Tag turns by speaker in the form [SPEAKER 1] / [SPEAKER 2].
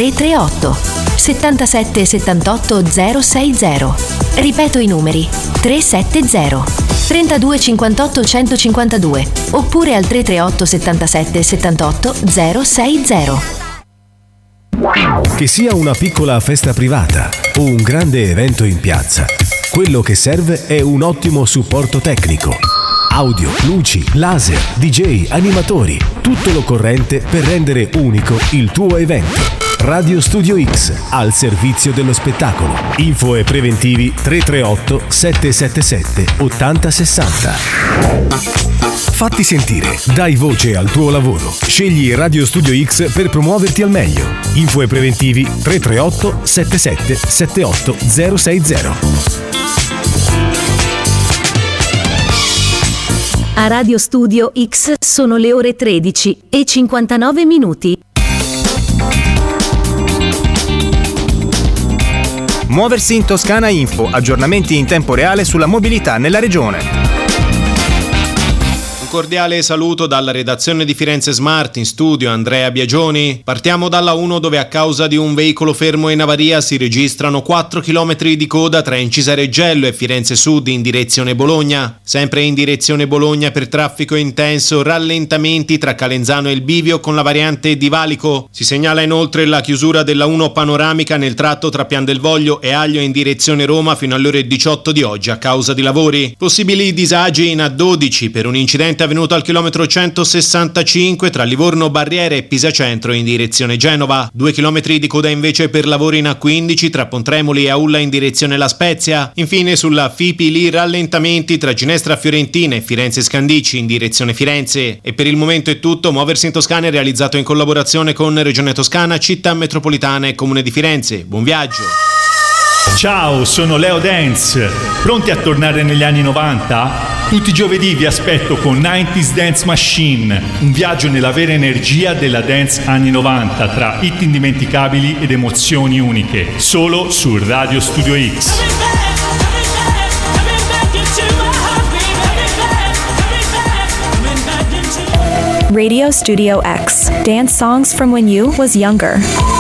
[SPEAKER 1] 338 77 78 060. Ripeto i numeri: 370 32 58 152 oppure al 338 77 78 060.
[SPEAKER 2] Che sia una piccola festa privata o un grande evento in piazza, quello che serve è un ottimo supporto tecnico. Audio, luci, laser, DJ, animatori, tutto l'occorrente per rendere unico il tuo evento. Radio Studio X, al servizio dello spettacolo. Info e preventivi 338 777 8060. Fatti sentire, dai voce al tuo lavoro. Scegli Radio Studio X per promuoverti al meglio. Info e preventivi 338 77 78 060.
[SPEAKER 1] A Radio Studio X sono le ore 13:59.
[SPEAKER 3] Muoversi in Toscana Info, aggiornamenti in tempo reale sulla mobilità nella regione.
[SPEAKER 4] Un cordiale saluto dalla redazione di Firenze Smart, in studio Andrea Biagioni. Partiamo dalla 1, dove a causa di un veicolo fermo in avaria si registrano 4 km di coda tra Incisa Reggello e Firenze Sud in direzione Bologna. Sempre in direzione Bologna per traffico intenso, rallentamenti tra Calenzano e il Bivio con la variante di Valico. Si segnala inoltre la chiusura della 1 panoramica nel tratto tra Pian del Voglio e Aglio in direzione Roma fino alle ore 18 di oggi a causa di lavori. Possibili disagi in A12 per un incidente avvenuto al chilometro 165 tra Livorno Barriere e Pisa Centro in direzione Genova. 2 chilometri di coda invece per lavori in A15 tra Pontremoli e Aulla in direzione La Spezia. Infine sulla Fipili rallentamenti tra Ginestra Fiorentina e Firenze Scandicci in direzione Firenze. E per il momento è tutto. Muoversi in Toscana è realizzato in collaborazione con Regione Toscana, Città Metropolitana e Comune di Firenze. Buon viaggio!
[SPEAKER 5] Ciao, sono Leo Dance. Pronti a tornare negli anni 90? Tutti i giovedì vi aspetto con 90s Dance Machine, un viaggio nella vera energia della dance anni 90 tra hit indimenticabili ed emozioni uniche, solo su Radio Studio X.
[SPEAKER 6] Radio Studio X, dance songs from when you was younger.